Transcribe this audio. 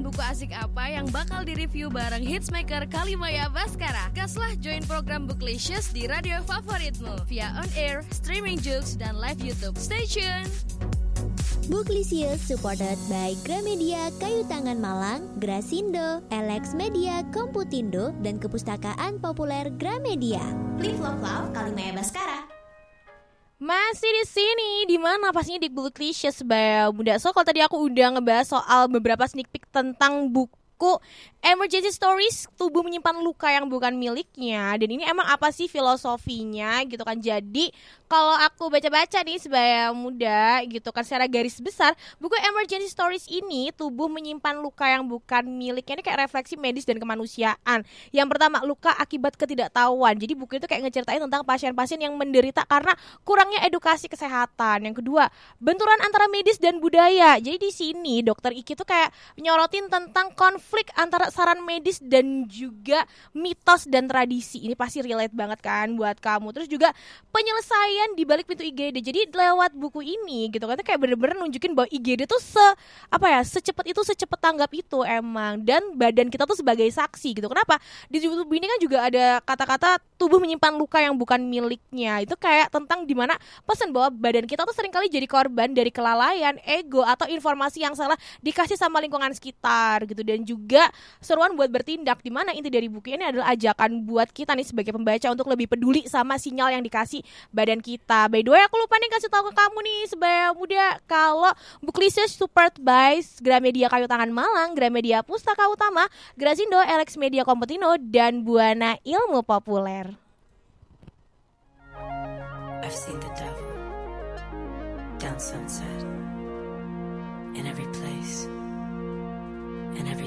buku asik apa yang bakal direview bareng hitsmaker Kalimaya Baskara. Gaslah join program Booklicious di radio favoritmu via on-air, streaming jokes, dan live YouTube. Stay tune! Booklicious supported by Gramedia Kayu Tangan Malang, Grasindo, Alex Media Komputindo, dan Kepustakaan Populer Gramedia. Live Love Love Kalimaya Baskara. Masih di sini, di mana pastinya di Booklicious Bay Muda. So kalau tadi aku udah ngebahas soal beberapa sneak peek tentang buku Emergency Stories, tubuh menyimpan luka yang bukan miliknya. Dan ini emang apa sih filosofinya gitu kan. Jadi kalau aku baca-baca nih sebaya muda gitu kan, secara garis besar buku Emergency Stories ini, tubuh menyimpan luka yang bukan miliknya, ini kayak refleksi medis dan kemanusiaan. Yang pertama, luka akibat ketidaktahuan. Jadi buku itu kayak ngeceritain tentang pasien-pasien yang menderita karena kurangnya edukasi kesehatan. Yang kedua, benturan antara medis dan budaya. Jadi di sini Dokter Iki tuh kayak nyorotin tentang konflik antara saran medis dan juga mitos dan tradisi. Ini pasti relate banget kan buat kamu. Terus juga penyelesaian di balik pintu IGD. Jadi lewat buku ini gitu kan, kayak bener-bener nunjukin bahwa IGD tuh secepat itu, secepat tanggap itu emang. Dan badan kita tuh sebagai saksi gitu. Kenapa? Di buku ini kan juga ada kata-kata tubuh menyimpan luka yang bukan miliknya. Itu kayak tentang dimana pesan bahwa badan kita tuh seringkali jadi korban dari kelalaian, ego, atau informasi yang salah dikasih sama lingkungan sekitar gitu. Dan juga seruan buat bertindak, dimana inti dari buku ini adalah ajakan buat kita nih sebagai pembaca untuk lebih peduli sama sinyal yang dikasih badan kita. By the way, aku lupa nih kasih tahu ke kamu nih sebaya muda, kalau Booklicious support by Gramedia Kayu Tangan Malang, Gramedia Pustaka Utama, Grasindo, Alex Media Komputindo, dan Buana Ilmu Populer. I've seen the devil down sunset.